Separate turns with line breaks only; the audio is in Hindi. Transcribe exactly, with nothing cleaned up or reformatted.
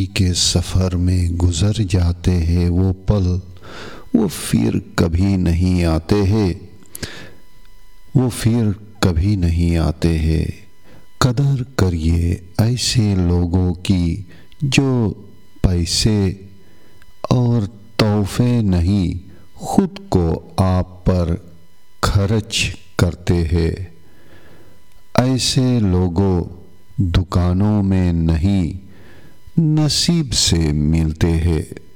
के सफ़र में गुज़र जाते हैं वो पल, वो फिर कभी नहीं आते हैं, वो फिर कभी नहीं आते हैं। कदर करिए ऐसे लोगों की जो पैसे और तोहफे नहीं खुद को आप पर खर्च करते हैं। ऐसे लोगों दुकानों में नहीं नसीब से मिलते हैं।